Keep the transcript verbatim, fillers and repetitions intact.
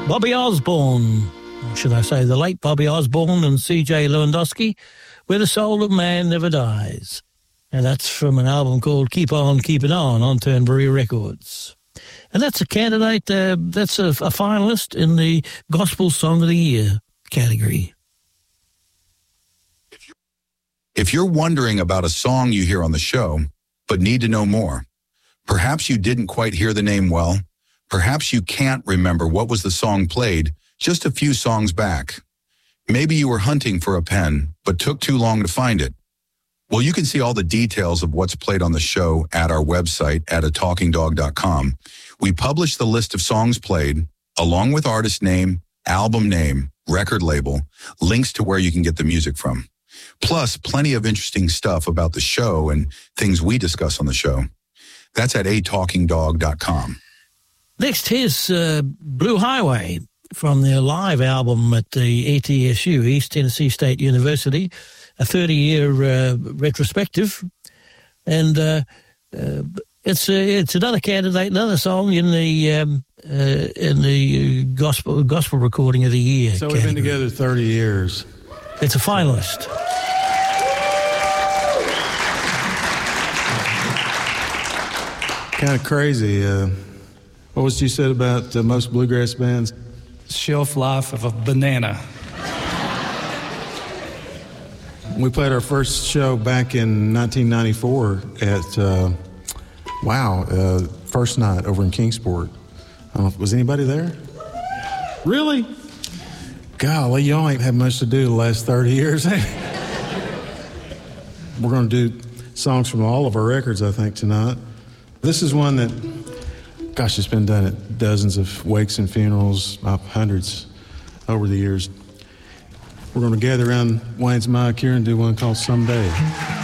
Bobby Osborne, or should I say the late Bobby Osborne and C J Lewandowski, Where the Soul of Man Never Dies. And that's from an album called Keep On Keeping On on Turnberry Records. And that's a candidate, uh, that's a, a finalist in the Gospel Song of the Year category. If you're wondering about a song you hear on the show, but need to know more, perhaps you didn't quite hear the name well, perhaps you can't remember what was the song played just a few songs back. Maybe you were hunting for a pen, but took too long to find it. Well, you can see all the details of what's played on the show at our website at a talking dog dot com. We publish the list of songs played, along with artist name, album name, record label, links to where you can get the music from. Plus, plenty of interesting stuff about the show and things we discuss on the show. That's at a talking dog dot com. Next, here's uh, Blue Highway from their live album at the E T S U, East Tennessee State University, a thirty-year uh, retrospective. And uh, uh, it's uh, it's another candidate, another song in the um, uh, in the gospel gospel recording of the year. So we've category. been together thirty years. It's a finalist. Kind of crazy. Uh, what was you said about uh, most bluegrass bands? Shelf life of a banana. We played our first show back in nineteen ninety-four at, uh, wow, uh, first night over in Kingsport. I don't know, was anybody there? Really? Golly, y'all ain't had much to do the last thirty years. We're going to do songs from all of our records, I think, tonight. This is one that, gosh, it's been done at dozens of wakes and funerals, uh, hundreds over the years. We're going to gather around Wayne's mic here and do one called Someday.